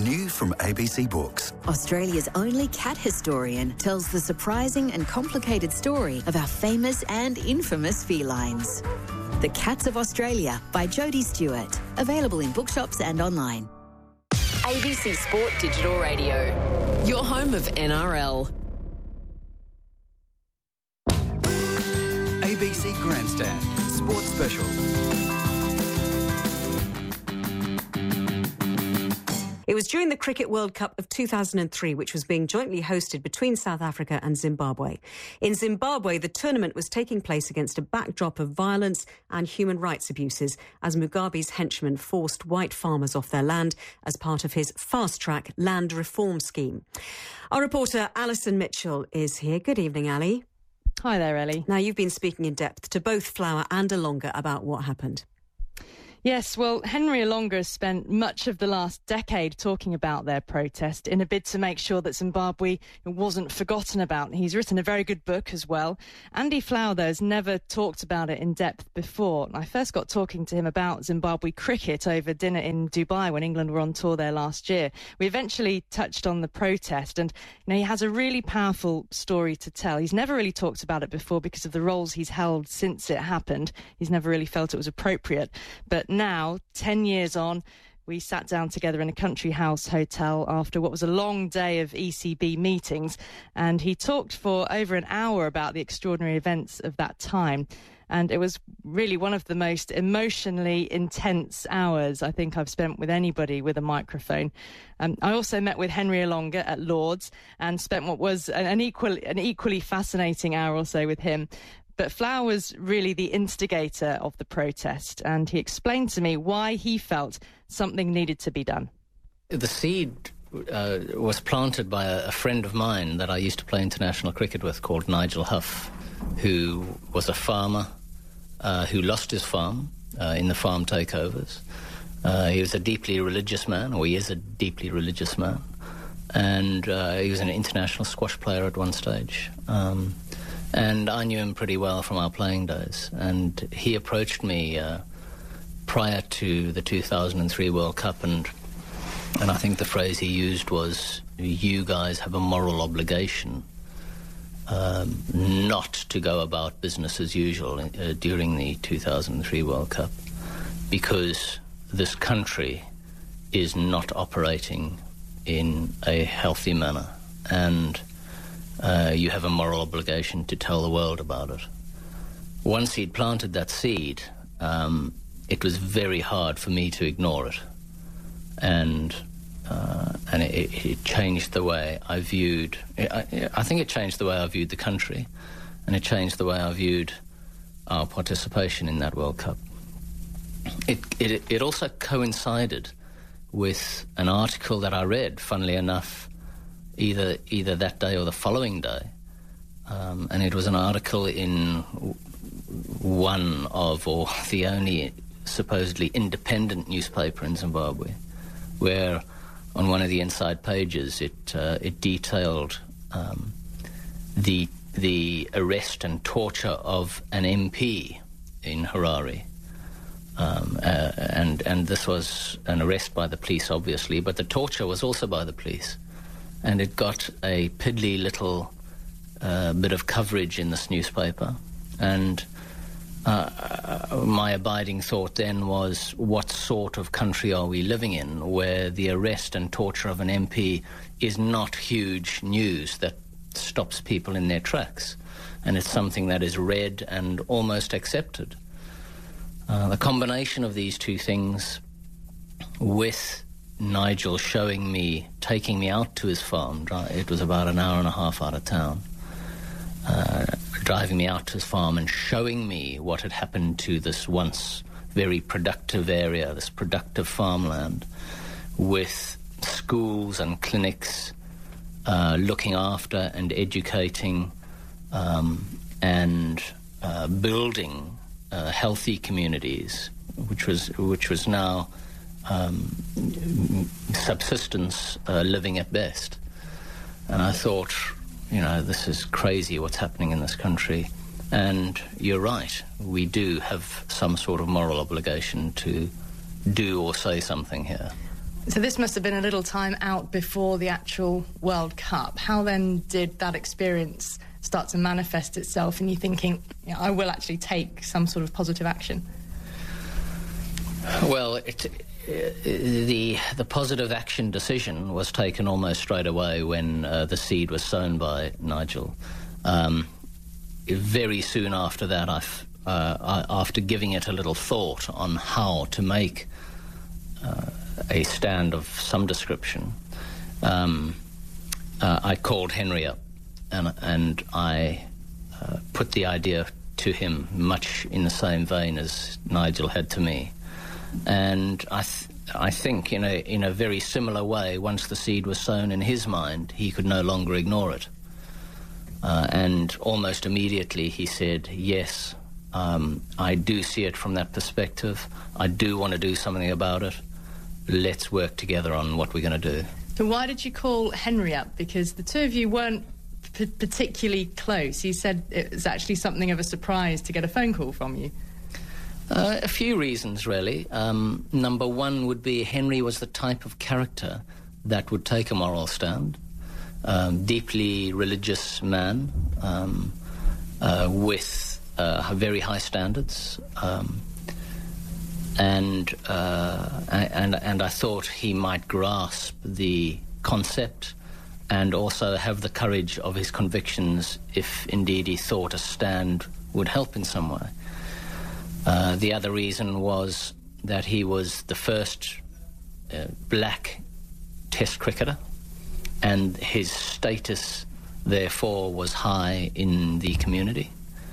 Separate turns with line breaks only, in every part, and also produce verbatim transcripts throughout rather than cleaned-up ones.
New from A B C Books.
Australia's only cat historian tells the surprising and complicated story of our famous and infamous felines. The Cats of Australia by Jodie Stewart. Available in bookshops and online.
A B C Sport Digital Radio. Your home of N R L.
A B C Grandstand. Sports Special.
It was during the Cricket World Cup of two thousand three, which was being jointly hosted between South Africa and Zimbabwe. In Zimbabwe, the tournament was taking place against a backdrop of violence and human rights abuses as Mugabe's henchmen forced white farmers off their land as part of his fast-track land reform scheme. Our reporter Alison Mitchell is here. Good evening, Ali.
Hi there, Ellie.
Now, you've been speaking in depth to both Flower and Alonga about what happened.
Yes, well, Henry Alonga has spent much of the last decade talking about their protest in a bid to make sure that Zimbabwe wasn't forgotten about. He's written a very good book as well. Andy Flower, though, has never talked about it in depth before. I first got talking to him about Zimbabwe cricket over dinner in Dubai when England were on tour there last year. We eventually touched on the protest, and you know, he has a really powerful story to tell. He's never really talked about it before because of the roles he's held since it happened. He's never really felt it was appropriate. But now, ten years on, we sat down together in a country house hotel after what was a long day of E C B meetings, and he talked for over an hour about the extraordinary events of that time. And it was really one of the most emotionally intense hours I think I've spent with anybody with a microphone. Um, I also met with Henry Alonga at Lord's and spent what was an, an, equal, an equally fascinating hour or so with him. But Flower was really the instigator of the protest, and he explained to me why he felt something needed to be done.
The seed uh, was planted by a, a friend of mine that I used to play international cricket with called Nigel Huff, who was a farmer uh, who lost his farm uh, in the farm takeovers. Uh, he was a deeply religious man, or he is a deeply religious man, and uh, he was an international squash player at one stage. Um, And I knew him pretty well from our playing days. And he approached me uh, prior to the two thousand three World Cup, and and I think the phrase he used was, "You guys have a moral obligation um, not to go about business as usual uh, during the two thousand three World Cup, because this country is not operating in a healthy manner, and Uh, you have a moral obligation to tell the world about it." Once he'd planted that seed, um, it was very hard for me to ignore it. And uh, and it, it changed the way I viewed... I, I think it changed the way I viewed the country, and it changed the way I viewed our participation in that World Cup. It, it, it also coincided with an article that I read, funnily enough, either either that day or the following day. Um, and it was an article in one of, or the only supposedly independent newspaper in Zimbabwe, where on one of the inside pages it uh, it detailed um, the the arrest and torture of an M P in Harare. Um, uh, and, and this was an arrest by the police, obviously, but the torture was also by the police. And it got a piddly little uh, bit of coverage in this newspaper. And uh, my abiding thought then was, what sort of country are we living in where the arrest and torture of an M P is not huge news that stops people in their tracks? And it's something that is read and almost accepted. Uh, the combination of these two things, with Nigel showing me, taking me out to his farm, it was about an hour and a half out of town, uh, driving me out to his farm and showing me what had happened to this once very productive area, this productive farmland, with schools and clinics uh, looking after and educating um, and uh, building uh, healthy communities, which was which was now um, subsistence uh, living at best. And I thought, you know, this is crazy what's happening in this country. And you're right, we do have some sort of moral obligation to do or say something here.
So this must have been a little time out before the actual World Cup. How then did that experience start to manifest itself in you thinking, you know, I will actually take some sort of positive action?
Well, it, uh, the the positive action decision was taken almost straight away when uh, the seed was sown by Nigel. Um, very soon after that, I, uh, I, after giving it a little thought on how to make uh, a stand of some description, um, uh, I called Henry up and, and I uh, put the idea to him much in the same vein as Nigel had to me. And I, th I think in a, in a very similar way, once the seed was sown in his mind, he could no longer ignore it. Uh, and almost immediately he said, yes, um, I do see it from that perspective. I do want to do something about it. Let's work together on what we're going to do.
So why did you call Henry up? Because the two of you weren't p particularly close. You said it was actually something of a surprise to get a phone call from you.
Uh, a few reasons, really. Um, number one would be Henry was the type of character that would take a moral stand. Um, deeply religious man um, uh, with uh, very high standards. Um, and, uh, and, and I thought he might grasp the concept and also have the courage of his convictions if indeed he thought a stand would help in some way. Uh, the other reason was that he was the first uh, black Test cricketer, and his status, therefore, was high in the community.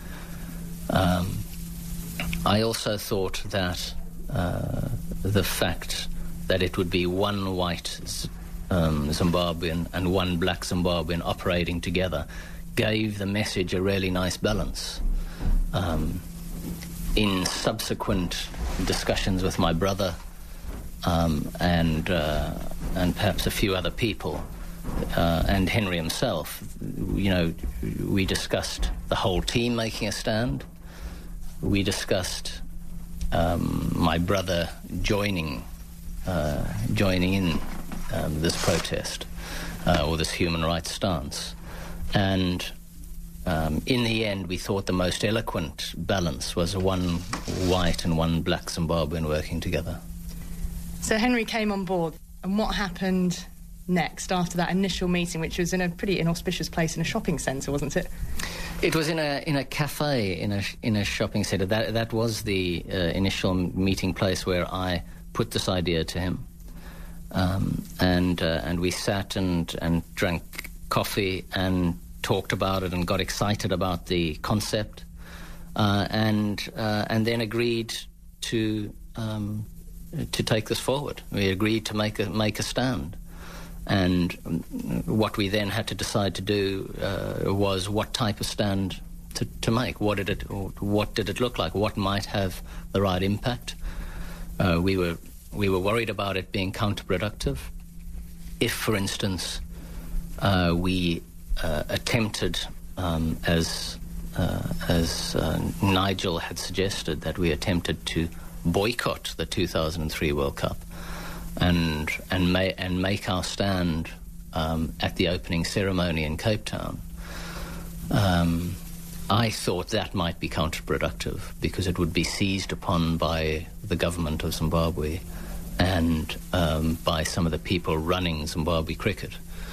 Um, I also thought that uh, the fact that it would be one white um, Zimbabwean and one black Zimbabwean operating together gave the message a really nice balance. Um, in subsequent discussions with my brother um, and, uh, and perhaps a few other people, uh, and Henry himself, you know, we discussed the whole team making a stand. We discussed um, my brother joining, uh, joining in um, this protest uh, or this human rights stance. And Um, in the end, we thought the most eloquent balance was one white and one black Zimbabwean working together.
So Henry came on board, and what happened next after that initial meeting, which was in a pretty inauspicious place in a shopping centre, wasn't it?
It was in a in a cafe in a in a shopping centre. That that was the uh, initial meeting place where I put this idea to him, um, and uh, and we sat and and drank coffee and talked about it and got excited about the concept, uh, and uh, and then agreed to um, to take this forward. We agreed to make a make a stand, and what we then had to decide to do uh, was what type of stand to, to make. What did it what did it look like? What might have the right impact? Uh, we were we were worried about it being counterproductive. If, for instance, uh, we Uh, attempted, um, as uh, as uh, Nigel had suggested, that we attempted to boycott the two thousand three World Cup and and, ma and make our stand um, at the opening ceremony in Cape Town. Um, I thought that might be counterproductive because it would be seized upon by the government of Zimbabwe and um, by some of the people running Zimbabwe cricket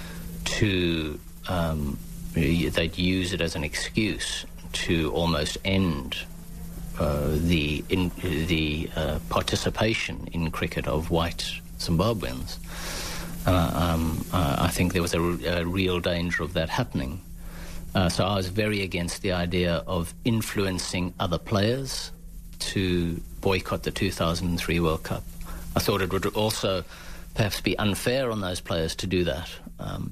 to Um, they'd use it as an excuse to almost end uh, the in, the uh, participation in cricket of white Zimbabweans. Uh, um, uh, I think there was a, a real danger of that happening. Uh, so I was very against the idea of influencing other players to boycott the two thousand three World Cup. I thought it would also perhaps be unfair on those players to do that. Um,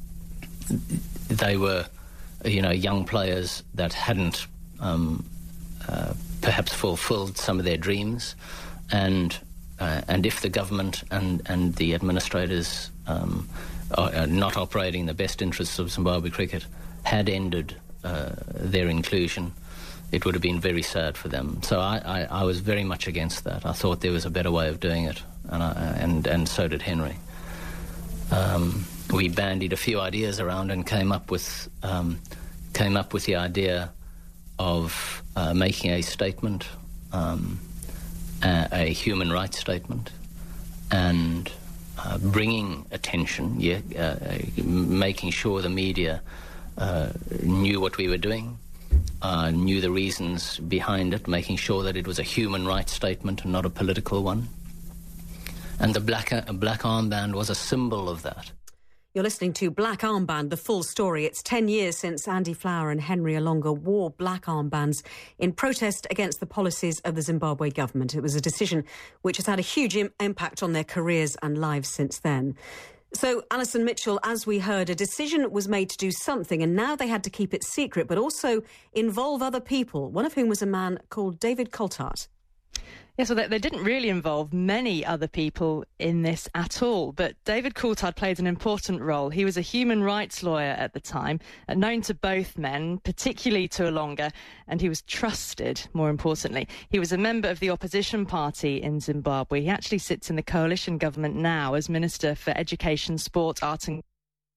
They were, you know, young players that hadn't um, uh, perhaps fulfilled some of their dreams, and uh, and if the government and and the administrators um, are not operating in the best interests of Zimbabwe cricket had ended uh, their inclusion, it would have been very sad for them. So I, I, I was very much against that. I thought there was a better way of doing it. and I, and and so did Henry. Um, we bandied a few ideas around and came up with um, came up with the idea of uh, making a statement, um, a, a human rights statement, and uh, bringing attention, yeah, uh, making sure the media uh, knew what we were doing, uh, knew the reasons behind it, making sure that it was a human rights statement and not a political one. And the black, uh, black armband was a symbol of that.
You're listening to Black Armband, the full story. It's ten years since Andy Flower and Henry Olonga wore black armbands in protest against the policies of the Zimbabwe government. It was a decision which has had a huge im- impact on their careers and lives since then. So, Alison Mitchell, as we heard, a decision was made to do something, and now they had to keep it secret, but also involve other people, one of whom was a man called David Coltart.
Yes, well, they, they didn't really involve many other people in this at all, but David Coltart played an important role. He was a human rights lawyer at the time, uh, known to both men, particularly to Olonga, and he was trusted, more importantly. He was a member of the opposition party in Zimbabwe. He actually sits in the coalition government now as Minister for Education, Sport, Art and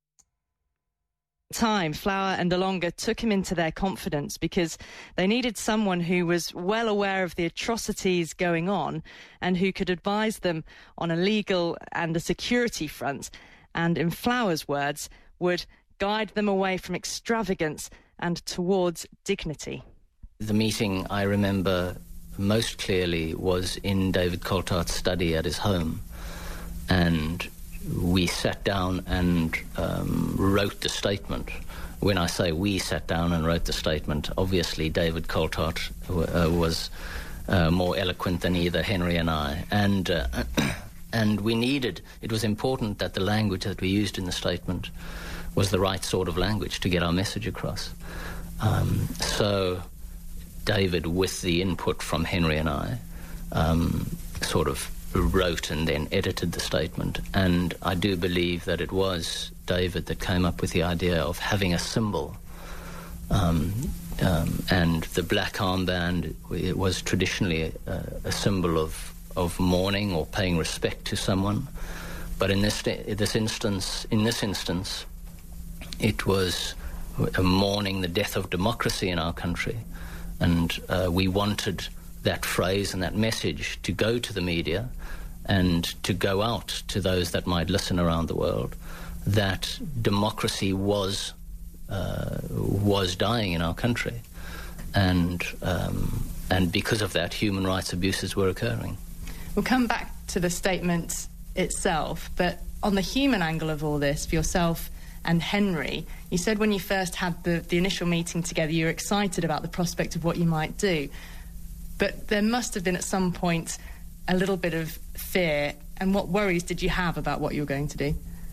time. Flower and Olonga took him into their confidence because they needed someone who was well aware of the atrocities going on and who could advise them on a legal and a security front, and in Flower's words, would guide them away from extravagance and towards dignity.
The meeting I remember most clearly was in David Coltart's study at his home, and we sat down and um, wrote the statement. When I say we sat down and wrote the statement, obviously David Coltart uh, was uh, more eloquent than either Henry and I. And, uh, and we needed, it was important that the language that we used in the statement was the right sort of language to get our message across. Um, so David, with the input from Henry and I, um, sort of wrote and then edited the statement, and I do believe that it was David that came up with the idea of having a symbol, um, um, and the black armband, it was traditionally a, a symbol of, of mourning or paying respect to someone, but in this this instance, in this instance, it was mourning the death of democracy in our country, and uh, we wanted that phrase and that message to go to the media and to go out to those that might listen around the world, that democracy was uh, was dying in our country, and um, and because of that, human rights abuses were occurring.
We'll come back to the statement itself, but on the human angle of all this, for yourself and Henry, you said when you first had the, the initial meeting together, you were excited about the prospect of what you might do. But there must have been at some point a little bit of fear. And what worries did you have about what you were going to do?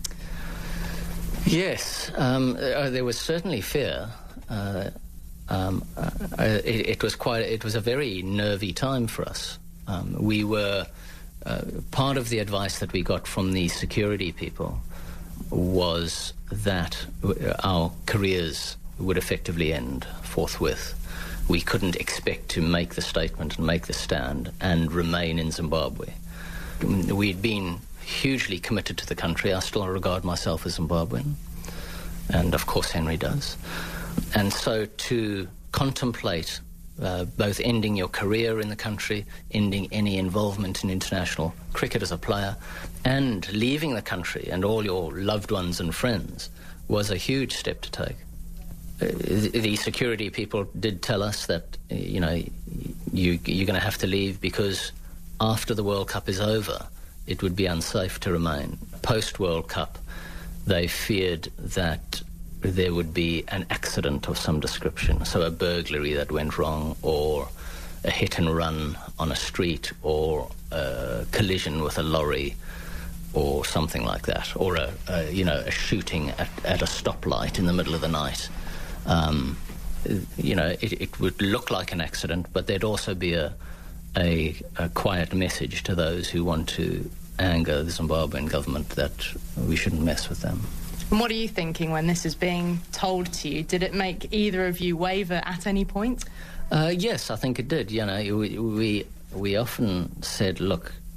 Yes, um, uh, there was certainly fear. Uh, um, uh, it, it was quite. It was a very nervy time for us. Um, we were uh, part of the advice that we got from the security people was that our careers would effectively end forthwith. We couldn't expect to make the statement and make the stand and remain in Zimbabwe. We'd been hugely committed to the country. I still regard myself as Zimbabwean, and of course Henry does. And so to contemplate uh, both ending your career in the country, ending any involvement in international cricket as a player, and leaving the country and all your loved ones and friends was a huge step to take. Uh, the security people did tell us that, uh, you know, you, you're going to have to leave because after the World Cup is over, it would be unsafe to remain. Post-World Cup, they feared that there would be an accident of some description, so a burglary that went wrong, or a hit and run on a street, or a collision with a lorry, or something like that, or a, a you know, a shooting at, at a stoplight in the middle of the night. Um, you know, it, it would look like an accident, but there'd also be a, a, a quiet message to those who want to anger the Zimbabwean government that we shouldn't mess with them.
And what are you thinking when this is being told to you? Did it make either of you waver at any point?
Uh, yes, I think it did. You know, we, we, we often said, look,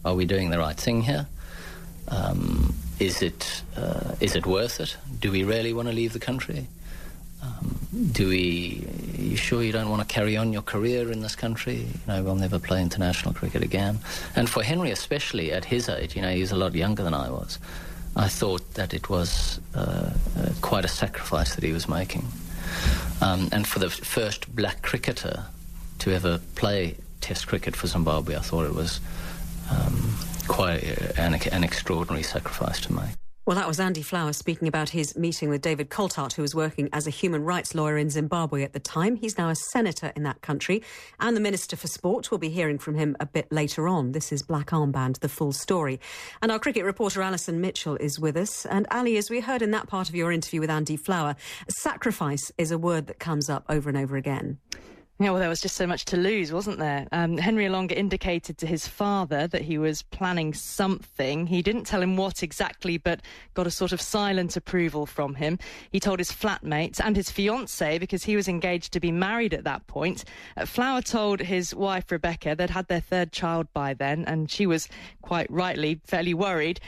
are we doing the right thing here? Um, is it uh, is it worth it? Do we really want to leave the country? Um, do we? Are you sure you don't want to carry on your career in this country? You know, we'll never play international cricket again. And for Henry, especially at his age, you know, he's a lot younger than I was. I thought that it was uh, uh, quite a sacrifice that he was making. Um, and for the first black cricketer to ever play Test cricket for Zimbabwe, I thought it was um, quite an, an extraordinary sacrifice to make.
Well, that was Andy Flower speaking about his meeting with David Coltart, who was working as a human rights lawyer in Zimbabwe at the time. He's now a senator in that country, and the Minister for Sport. We'll be hearing from him a bit later on. This is Black Armband, the full story. And our cricket reporter Alison Mitchell is with us. And Ali, as we heard in that part of your interview with Andy Flower, sacrifice is a word that comes up over and over again.
Yeah, well, there was just so much to lose, wasn't there? Um, Henry Olonga indicated to his father that he was planning something. He didn't tell him what exactly, but got a sort of silent approval from him. He told his flatmates and his fiancée, because he was engaged to be married at that point. Uh, Flower told his wife, Rebecca, they'd had their third child by then, and she was, quite rightly, fairly worried.